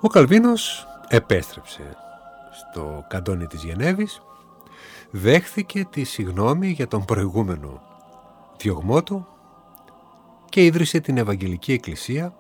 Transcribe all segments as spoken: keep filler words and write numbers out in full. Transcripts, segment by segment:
Ο Καλβίνος επέστρεψε στο καντόνι της Γενέβης, δέχθηκε τη συγνώμη για τον προηγούμενο διωγμό του και ίδρυσε την Ευαγγελική Εκκλησία,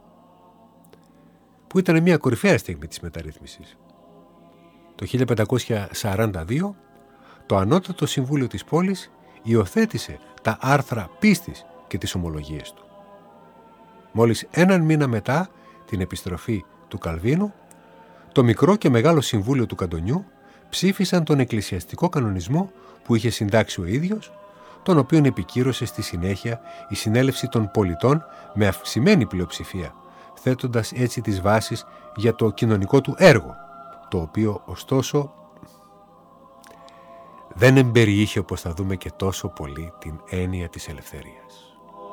που ήταν μια κορυφαία στιγμή της μεταρρύθμισης. Το χίλια πεντακόσια σαράντα δύο το Ανώτατο Συμβούλιο της πόλης υιοθέτησε τα άρθρα πίστης και τις ομολογίες του. Μόλις έναν μήνα μετά την επιστροφή του Καλβίνου, το Μικρό και Μεγάλο Συμβούλιο του Καντονιού ψήφισαν τον εκκλησιαστικό κανονισμό που είχε συντάξει ο ίδιος, τον οποίον επικύρωσε στη συνέχεια η Συνέλευση των Πολιτών με αυξημένη πλειοψηφία, θέτοντας έτσι τις βάσεις για το κοινωνικό του έργο, το οποίο ωστόσο δεν εμπεριείχε, όπως θα δούμε, και τόσο πολύ την έννοια της ελευθερίας.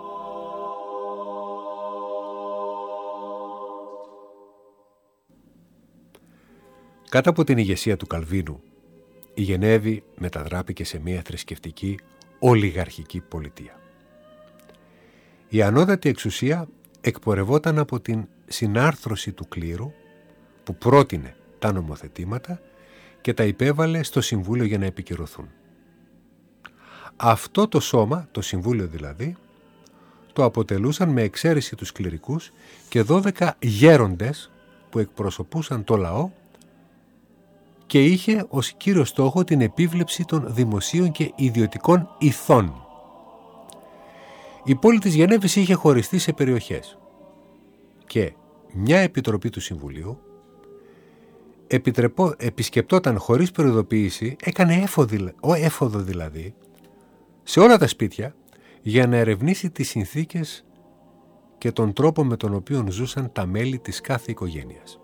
Κάτω από την ηγεσία του Καλβίνου, η Γενέβη μεταδράπηκε σε μια θρησκευτική ολιγαρχική πολιτεία. Η ανώτατη εξουσία εκπορευόταν από την συνάρθρωση του κλήρου, που πρότεινε τα νομοθετήματα και τα υπέβαλε στο Συμβούλιο για να επικυρωθούν. Αυτό το σώμα, το Συμβούλιο δηλαδή, το αποτελούσαν με εξαίρεση τους κληρικούς και δώδεκα γέροντες που εκπροσωπούσαν το λαό και είχε ως κύριο στόχο την επίβλεψη των δημοσίων και ιδιωτικών ηθών. Η πόλη της Γενέβης είχε χωριστεί σε περιοχές και μια επιτροπή του Συμβουλίου επιτρεπό, επισκεπτόταν χωρίς προειδοποίηση, έκανε έφοδο, έφοδο δηλαδή, σε όλα τα σπίτια για να ερευνήσει τις συνθήκες και τον τρόπο με τον οποίο ζούσαν τα μέλη της κάθε οικογένειας.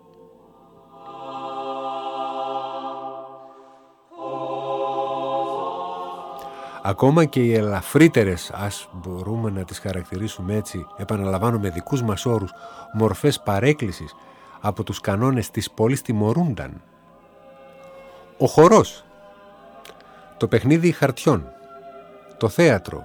Ακόμα και οι ελαφρύτερες, ας μπορούμε να τις χαρακτηρίσουμε έτσι, επαναλαμβάνω με δικούς μας όρους, μορφές παρέκκλησης από τους κανόνες της πόλης τιμωρούνταν. Ο χορός, το παιχνίδι χαρτιών, το θέατρο,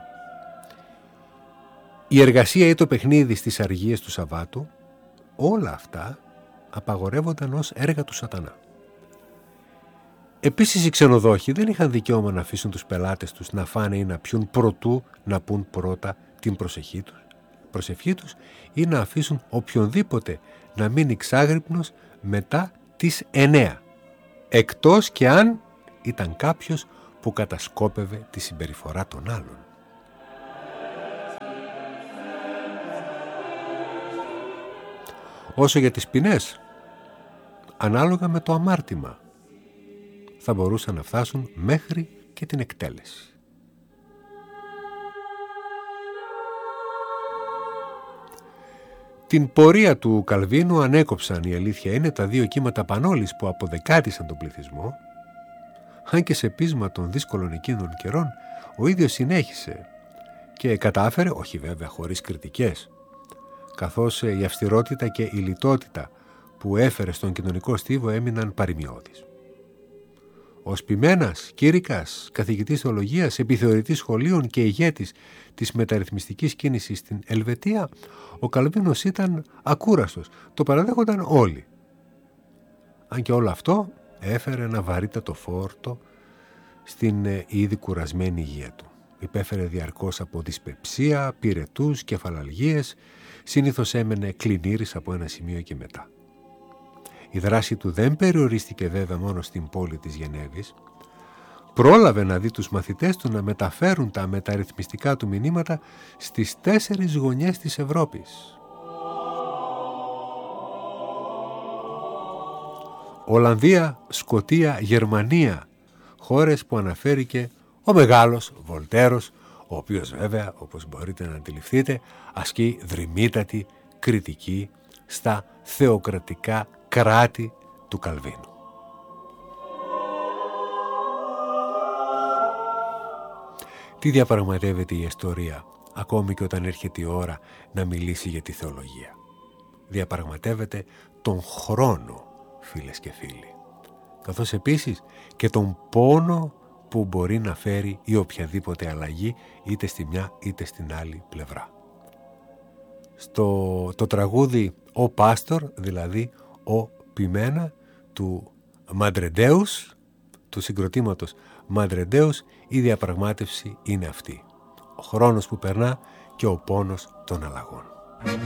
η εργασία ή το παιχνίδι στις αργίες του Σαββάτου, όλα αυτά απαγορεύονταν ως έργα του σατανά. Επίσης οι ξενοδόχοι δεν είχαν δικαίωμα να αφήσουν τους πελάτες τους να φάνε ή να πιούν προτού να πούν πρώτα την προσευχή τους, προσευχή τους ή να αφήσουν οποιονδήποτε να μείνει ξάγρυπνος μετά τις εννέα, εκτός και αν ήταν κάποιος που κατασκόπευε τη συμπεριφορά των άλλων. Όσο για τις ποινές, ανάλογα με το αμάρτημα, θα μπορούσαν να φτάσουν μέχρι και την εκτέλεση. Την πορεία του Καλβίνου ανέκοψαν, η αλήθεια είναι, τα δύο κύματα Πανόλης που αποδεκάτησαν τον πληθυσμό, αν και σε πείσμα των δύσκολων εκείνων καιρών ο ίδιος συνέχισε και κατάφερε, όχι βέβαια χωρίς κριτικές, καθώς η αυστηρότητα και η λιτότητα που έφερε στον κοινωνικό στίβο έμειναν παροιμιώδεις. Ως ποιμένας, κήρυκας, καθηγητής θεολογίας, επιθεωρητής σχολείων και ηγέτης της μεταρρυθμιστικής κίνησης στην Ελβετία, ο Καλβίνος ήταν ακούραστος, το παραδέχονταν όλοι. Αν και όλο αυτό έφερε ένα βαρύτατο φόρτο στην ήδη κουρασμένη υγεία του. Υπέφερε διαρκώς από δυσπεψία, πυρετούς, κεφαλαλγίες, συνήθως έμενε κλινήρης από ένα σημείο και μετά. Η δράση του δεν περιορίστηκε βέβαια μόνο στην πόλη της Γενέβης. Πρόλαβε να δει τους μαθητές του να μεταφέρουν τα μεταρρυθμιστικά του μηνύματα στις τέσσερις γωνιές της Ευρώπης. Ολλανδία, Σκωτία, Γερμανία, χώρες που αναφέρει και ο μεγάλος Βολτέρος, ο οποίος βέβαια, όπως μπορείτε να αντιληφθείτε, ασκεί δρυμύτατη κριτική στα θεοκρατικά κράτη του Καλβίνου. Τι διαπραγματεύεται η ιστορία, ακόμη και όταν έρχεται η ώρα να μιλήσει για τη θεολογία? Διαπραγματεύεται τον χρόνο, φίλες και φίλοι, καθώς επίσης και τον πόνο που μπορεί να φέρει η οποιαδήποτε αλλαγή είτε στη μια είτε στην άλλη πλευρά. Στο το τραγούδι «Ο Πάστορ», δηλαδή ο ποιμένα του Μαντρεντέους, του συγκροτήματος Μαντρεντέους, η διαπραγμάτευση είναι αυτή. Ο χρόνος που περνά και ο πόνος των αλλαγών.